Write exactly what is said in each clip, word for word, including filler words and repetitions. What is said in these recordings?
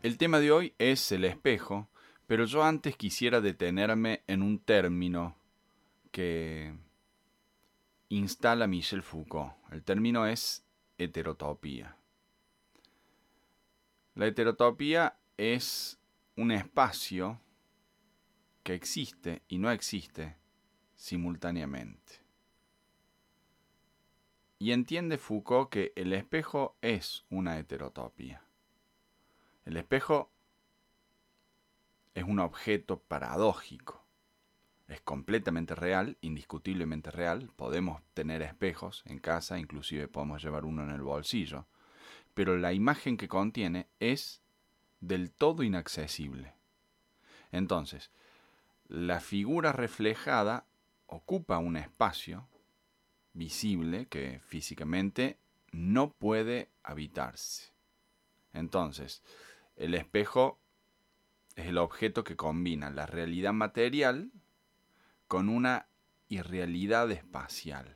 El tema de hoy es el espejo, pero yo antes quisiera detenerme en un término que instala Michel Foucault. El término es heterotopía. La heterotopía es un espacio que existe y no existe simultáneamente. Y entiende Foucault que el espejo es una heterotopía. El espejo es un objeto paradójico. Es completamente real, indiscutiblemente real. Podemos tener espejos en casa, inclusive podemos llevar uno en el bolsillo. Pero la imagen que contiene es del todo inaccesible. Entonces, la figura reflejada ocupa un espacio visible que físicamente no puede habitarse. Entonces, el espejo es el objeto que combina la realidad material con una irrealidad espacial.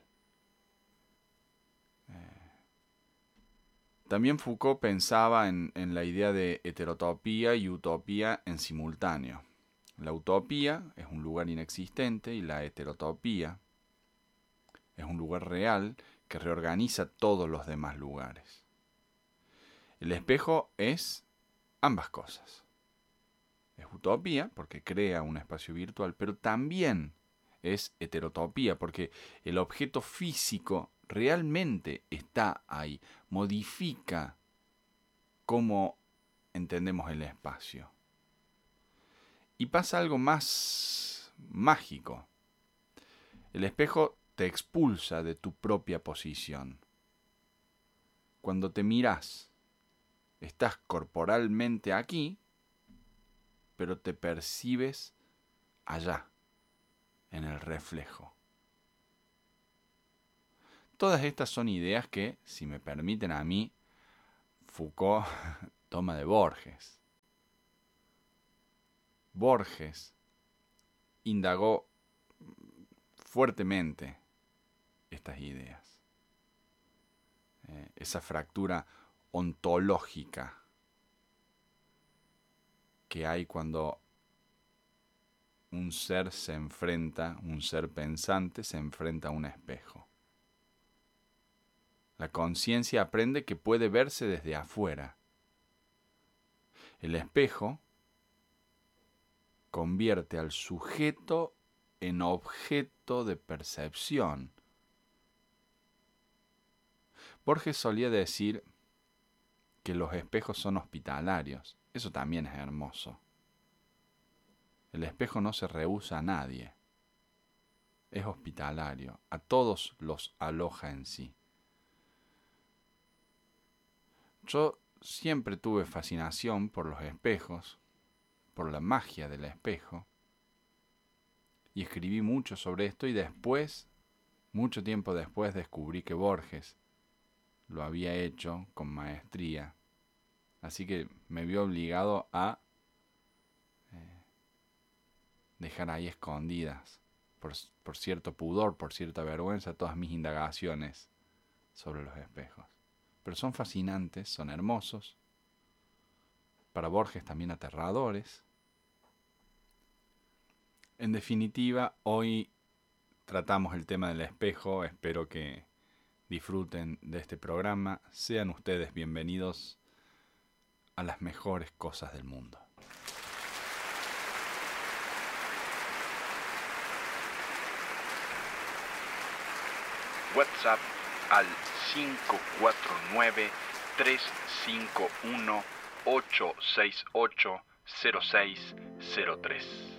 Eh, también Foucault pensaba en, en la idea de heterotopía y utopía en simultáneo. La utopía es un lugar inexistente y la heterotopía es un lugar real que reorganiza todos los demás lugares. El espejo es ambas cosas. Es utopía porque crea un espacio virtual, pero también es heterotopía porque el objeto físico realmente está ahí, modifica cómo entendemos el espacio. Y pasa algo más mágico. El espejo te expulsa de tu propia posición. Cuando te miras, estás corporalmente aquí, pero te percibes allá, en el reflejo. Todas estas son ideas que, si me permiten a mí, Foucault toma de Borges. Borges indagó fuertemente estas ideas. Eh, esa fractura ontológica que hay cuando un ser se enfrenta, un ser pensante se enfrenta a un espejo. La conciencia aprende que puede verse desde afuera. El espejo convierte al sujeto en objeto de percepción. Borges solía decir que los espejos son hospitalarios. Eso también es hermoso. El espejo no se rehúsa a nadie. Es hospitalario. A todos los aloja en sí. Yo siempre tuve fascinación por los espejos, por la magia del espejo, y escribí mucho sobre esto y después, mucho tiempo después, descubrí que Borges lo había hecho con maestría. Así que me vi obligado a eh, dejar ahí escondidas, por, por cierto pudor, por cierta vergüenza, todas mis indagaciones sobre los espejos. Pero son fascinantes, son hermosos, para Borges también aterradores. En definitiva, hoy tratamos el tema del espejo. Espero que disfruten de este programa. Sean ustedes bienvenidos a las mejores cosas del mundo. WhatsApp al cinco cuatro nueve, tres cinco uno, ocho seis ocho, cero seis cero tres.